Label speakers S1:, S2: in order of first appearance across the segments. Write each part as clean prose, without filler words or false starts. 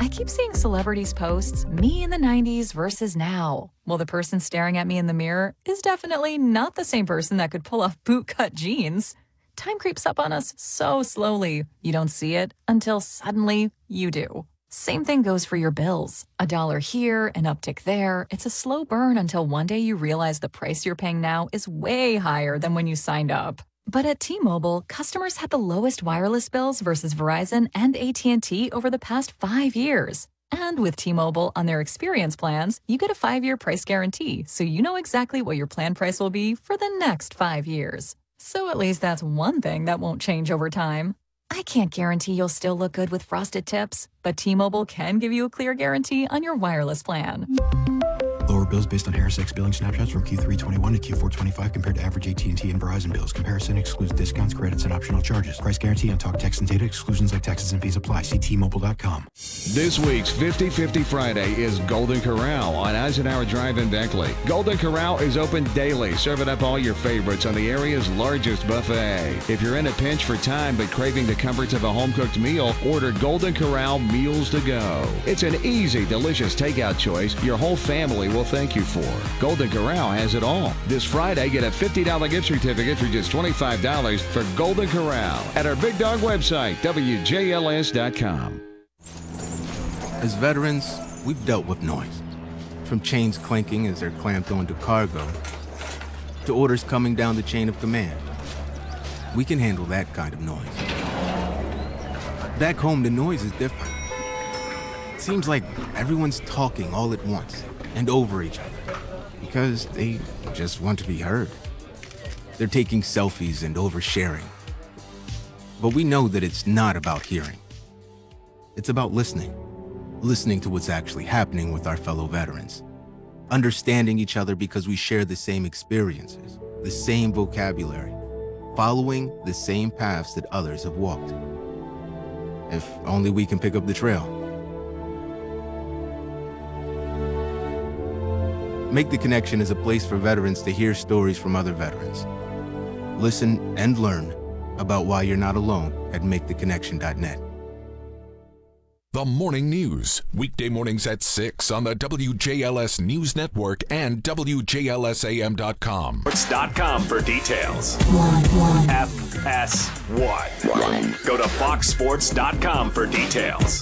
S1: keep seeing celebrities posts, me in the 90s versus now. Well, the person staring at me in the mirror is definitely not the same person that could pull off bootcut jeans. Time creeps up on us so slowly. You don't see it until suddenly you do. Same thing goes for your bills. $1 here, an uptick there. It's a slow burn until one day you realize the price you're paying now is way higher than when you signed up. But at T-Mobile, customers had the lowest wireless bills versus Verizon and AT&T over the past 5 years. And with T-Mobile on their experience plans, you get a 5-year price guarantee, so you know exactly what your plan price will be for the next 5 years. So at least that's one thing that won't change over time. I can't guarantee you'll still look good with frosted tips, but T-Mobile can give you a clear guarantee on your wireless plan.
S2: Lower bills based on HarrisX billing snapshots from Q3 21 to Q4 25 compared to average AT&T and Verizon bills. Comparison excludes discounts, credits, and optional charges. Price guarantee on talk, text, and data. Exclusions like taxes and fees apply. See T-Mobile.com.
S3: This week's 50-50 Friday is Golden Corral on Eisenhower Drive in Beckley. Golden Corral is open daily, serving up all your favorites on the area's largest buffet. If you're in a pinch for time but craving the comforts of a home-cooked meal, order Golden Corral Meals to Go. It's an easy, delicious takeout choice your whole family will thank you for. Golden Corral has it all. This Friday, get a $50 gift certificate for just $25 for Golden Corral at our Big Dog website, WJLS.com.
S4: As veterans, we've dealt with noise. From chains clanking as they're clamped onto cargo, to orders coming down the chain of command. We can handle that kind of noise. Back home, the noise is different. It seems like everyone's talking all at once and over each other because they just want to be heard. They're taking selfies and oversharing. But we know that it's not about hearing. It's about listening. Listening to what's actually happening with our fellow veterans. Understanding each other because we share the same experiences, the same vocabulary, following the same paths that others have walked. If only we can pick up the trail. Make the Connection is a place for veterans to hear stories from other veterans. Listen and learn about why you're not alone at maketheconnection.net.
S5: The Morning News, weekday mornings at 6 on the WJLS News Network and WJLSAM.com.
S6: Sports.com for details. FS1. Go to FoxSports.com for details.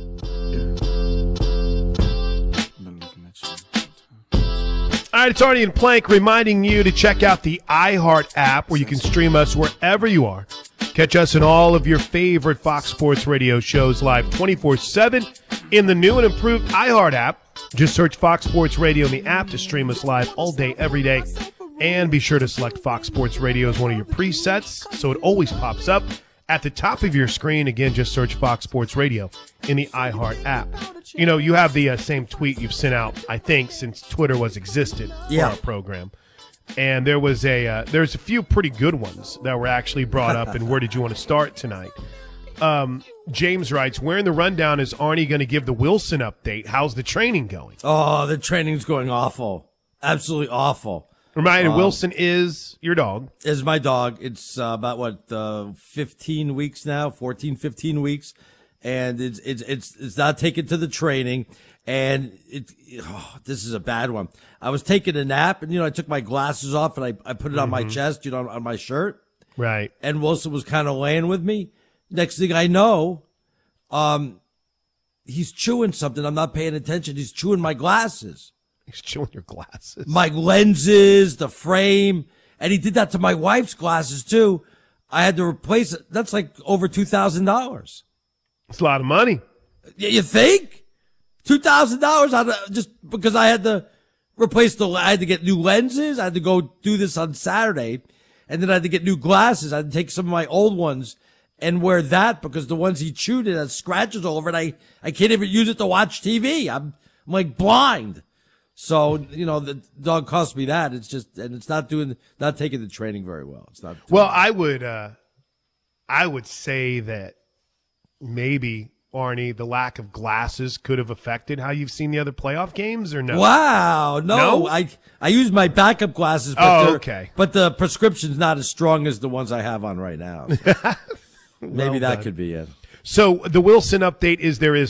S7: All right, it's Arnie and Plank reminding you to check out the iHeart app where you can stream us wherever you are. Catch us in all of your favorite Fox Sports Radio shows live 24/7 in the new and improved iHeart app. Just search Fox Sports Radio in the app to stream us live all day, every day. And be sure to select Fox Sports Radio as one of your presets so it always pops up at the top of your screen. Again, just search Fox Sports Radio in the iHeart app. You know, you have the same tweet you've sent out, I think, since Twitter was existed for our program. And there's a few pretty good ones that were actually brought up. And where did you want to start tonight? James writes, where in the rundown is Arnie going to give the Wilson update? How's the training going?
S8: Oh, the training's going awful. Absolutely awful.
S7: Reminded, Wilson is your dog.
S8: Is my dog. It's about 15 weeks now, 14, 15 weeks. And it's not taken to the training. And this is a bad one. I was taking a nap and, I took my glasses off and I put it on my chest, on my shirt.
S7: Right.
S8: And Wilson was kind of laying with me. Next thing I know, he's chewing something. I'm not paying attention. He's chewing my glasses.
S7: He's chewing your glasses.
S8: My lenses, the frame. And he did that to my wife's glasses too. I had to replace it. That's like over $2,000.
S7: It's a lot of money.
S8: You think? $2,000 just because I had to replace I had to get new lenses. I had to go do this on Saturday. And then I had to get new glasses. I had to take some of my old ones and wear that because the ones he chewed, it has scratches all over it. I can't even use it to watch TV. I'm like blind. So, the dog cost me that. It's just, and it's not taking the training very well. It's not.
S7: Well, I would say that maybe, Arnie, the lack of glasses could have affected how you've seen the other playoff games, or no?
S8: Wow, no. I use my backup glasses, but
S7: okay.
S8: But the prescription's not as strong as the ones I have on right now. So maybe that could be it.
S7: So the Wilson update is there is